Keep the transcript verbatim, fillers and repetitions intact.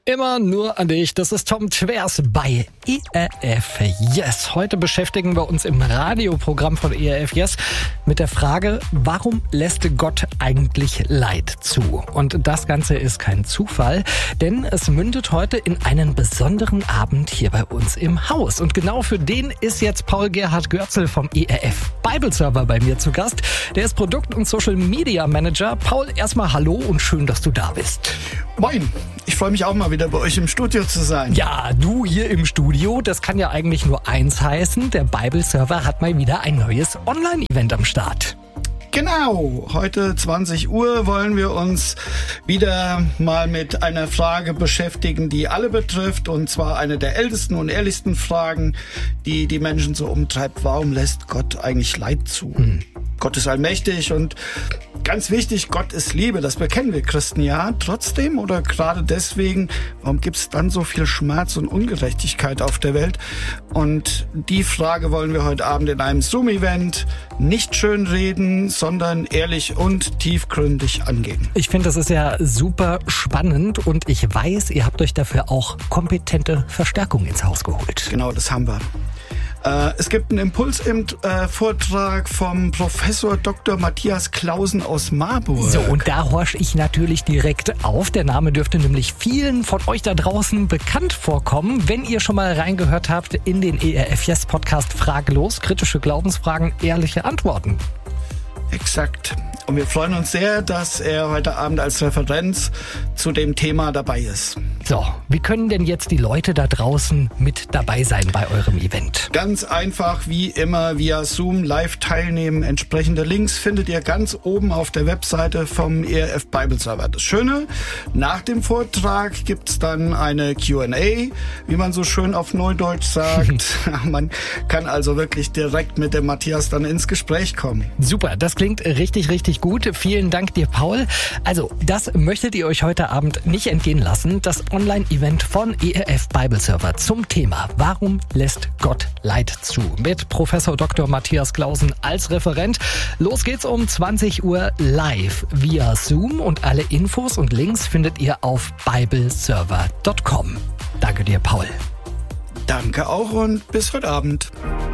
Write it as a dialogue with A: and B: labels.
A: Immer nur an dich. Das ist Tom Twers bei E R F Yes. Heute beschäftigen wir uns im Radioprogramm von E R F Yes mit der Frage, warum lässt Gott eigentlich Leid zu? Und das Ganze ist kein Zufall, denn es mündet heute in einen besonderen Abend hier bei uns im Haus. Und genau für den ist jetzt Paul Gerhard Görzel vom E R F Bible Server bei mir zu Gast. Der ist Produkt- und Social Media Manager. Paul, erstmal hallo und schön, dass du da bist.
B: Moin, ich freue mich auch mal wieder bei euch im Studio zu sein.
A: Ja, du hier im Studio, das kann ja eigentlich nur eins heißen. Der Bible Server hat mal wieder ein neues Online-Event am Start.
B: Genau, heute zwanzig Uhr wollen wir uns wieder mal mit einer Frage beschäftigen, die alle betrifft, und zwar eine der ältesten und ehrlichsten Fragen, die die Menschen so umtreibt. Warum lässt Gott eigentlich Leid zu? Hm. Gott ist allmächtig und ganz wichtig, Gott ist Liebe, das bekennen wir Christen ja. Trotzdem oder gerade deswegen, warum gibt es dann so viel Schmerz und Ungerechtigkeit auf der Welt? Und die Frage wollen wir heute Abend in einem Zoom-Event nicht schönreden, sondern ehrlich und tiefgründig angehen.
A: Ich finde, das ist ja super spannend und ich weiß, ihr habt euch dafür auch kompetente Verstärkung ins Haus geholt.
B: Genau, das haben wir. Es gibt einen Impuls im äh, Vortrag vom Professor Doktor Matthias Klausen aus Marburg.
A: So, und da horch ich natürlich direkt auf. Der Name dürfte nämlich vielen von euch da draußen bekannt vorkommen, wenn ihr schon mal reingehört habt in den E R F Yes Podcast Fragelos, kritische Glaubensfragen, ehrliche Antworten.
B: Exakt. Und wir freuen uns sehr, dass er heute Abend als Referenz zu dem Thema dabei ist.
A: So, wie können denn jetzt die Leute da draußen mit dabei sein bei eurem Event?
B: Ganz einfach, wie immer, via Zoom live teilnehmen. Entsprechende Links findet ihr ganz oben auf der Webseite vom E R F Bible Server. Das Schöne, nach dem Vortrag gibt's dann eine Q and A, wie man so schön auf Neudeutsch sagt. Man kann also wirklich direkt mit dem Matthias dann ins Gespräch kommen.
A: Super, das klingt richtig, richtig gut. Vielen Dank dir, Paul. Also, das möchtet ihr euch heute Abend nicht entgehen lassen. Das Online-Event von E R F Bible Server zum Thema Warum lässt Gott Leid zu? Mit Professor Doktor Matthias Klausen als Referent. Los geht's um zwanzig Uhr live via Zoom und alle Infos und Links findet ihr auf bibleserver punkt com. Danke dir, Paul.
B: Danke auch und bis heute Abend.